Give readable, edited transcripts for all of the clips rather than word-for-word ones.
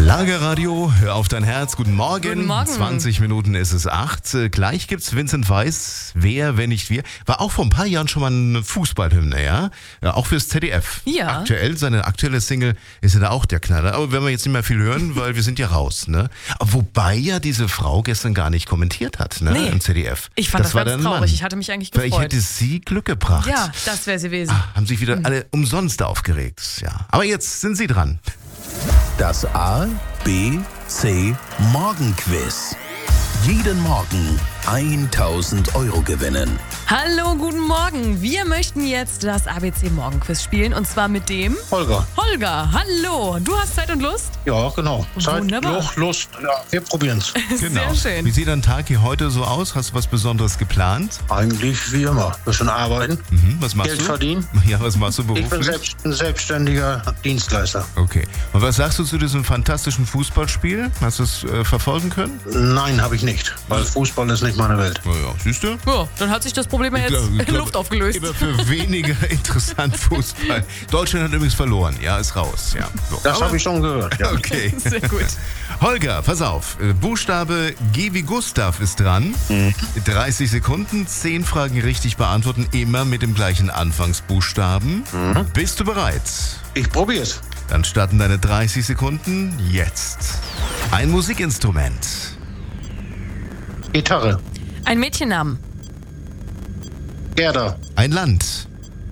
Schlagerradio, hör auf dein Herz. Guten Morgen. Guten Morgen. 20 Minuten ist es 8. Gleich gibt's Vincent Weiss, Wer, wenn nicht wir. War auch vor ein paar Jahren schon mal eine Fußballhymne, ja? Auch fürs ZDF. Ja. Seine aktuelle Single ist ja da auch der Knaller. Aber werden wir jetzt nicht mehr viel hören, weil wir sind ja raus, ne? Wobei ja diese Frau gestern gar nicht kommentiert hat, ne? Nee. Im ZDF. Ich fand das war ganz dein traurig. Mann. Ich hatte mich eigentlich Vielleicht gefreut. hätte sie Glück gebracht. Ja, das wäre sie gewesen. Haben sich wieder alle umsonst aufgeregt, ja. Aber jetzt sind sie dran. Das A, B, C Morgenquiz. Jeden Morgen 1.000 € gewinnen. Hallo, guten Morgen. Wir möchten jetzt das ABC Morgenquiz spielen und zwar mit dem Holger. Holger. Hallo, du hast Zeit und Lust? Ja, genau. Zeit, Wunderbar. Lust. Ja, wir probieren's. Genau. Sehr schön. Wie sieht dein Tag hier heute so aus? Hast du was Besonderes geplant? Eigentlich wie immer. Bisschen arbeiten, Was machst Geld du? verdienen. Ja, was machst du Ich bin beruflich? ein selbstständiger Dienstleister. Okay. Und was sagst du zu diesem fantastischen Fußballspiel? Hast du es verfolgen können? Nein, habe ich nicht. Weil Fußball ist nicht meine Welt. Ja, siehst du? Ja, dann hat sich das Problem ja jetzt in Luft aufgelöst. Immer für weniger interessant Fußball. Deutschland hat übrigens verloren. Ja, ist raus. Ja. So. Das Aber- habe ich schon gehört. Ja. Okay. Sehr gut. Holger, pass auf. Buchstabe G wie Gustav ist dran. 30 Sekunden, 10 Fragen richtig beantworten, immer mit dem gleichen Anfangsbuchstaben. Bist du bereit? Ich probier's. Dann starten deine 30 Sekunden jetzt. Ein Musikinstrument. Gitarre. Ein Mädchennamen. Gerda. Ein Land.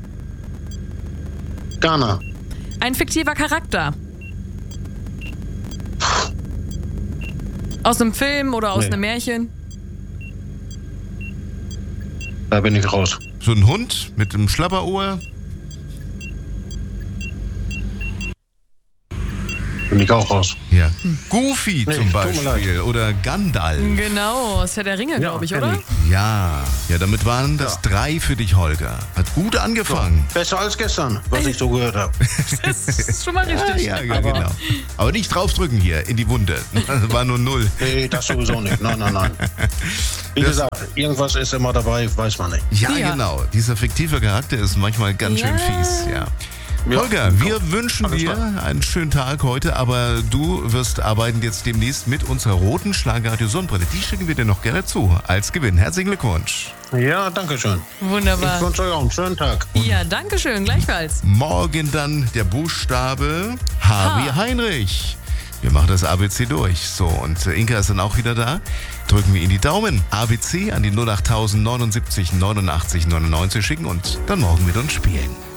Ghana. Ein fiktiver Charakter. Aus einem Film oder aus Nee. einem Märchen. Da bin ich raus. So ein Hund mit einem Schlapperohr. Bin ich auch raus. Ja. Goofy Nee, zum tut mir Beispiel. Oder Gandalf. Genau, aus Herr der Ringe, glaube ich, kenn oder? Ja, damit waren das 3 für dich, Holger. Hat gut angefangen. Besser als gestern, was ich so gehört habe. Das ist schon mal richtig. Ja, genau. Aber nicht draufdrücken hier in die Wunde. Das war nur 0. Nee, das sowieso nicht. Nein. Wie gesagt, irgendwas ist immer dabei, weiß man nicht. Ja, Ja. genau. Dieser fiktive Charakter ist manchmal ganz schön Ja. fies. Ja. Ja, Holger, wir wünschen alles dir klar. einen schönen Tag heute, aber du wirst arbeiten jetzt demnächst mit unserer roten Schlagerradio Sonnenbrille. Die schicken wir dir noch gerne zu als Gewinn. Herzlichen Glückwunsch. Ja, danke schön. Ich Wunderbar. wünsche euch auch einen schönen Tag. Ja, danke schön, gleichfalls. Morgen dann der Buchstabe H wie Heinrich. Wir machen das ABC durch. So, und Inka ist dann auch wieder da. Drücken wir Ihnen die Daumen. ABC an die 08000 79 89 99 schicken und dann morgen mit uns spielen.